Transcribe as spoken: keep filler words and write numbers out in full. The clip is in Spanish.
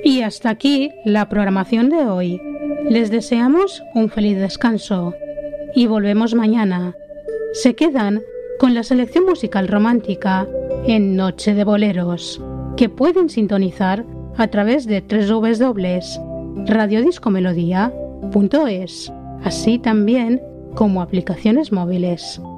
Y hasta aquí la programación de hoy. Les deseamos un feliz descanso y volvemos mañana. Se quedan con la selección musical romántica en Noche de Boleros, que pueden sintonizar a través de doble u doble u doble u punto radiodiscomelodía punto es, así también como aplicaciones móviles.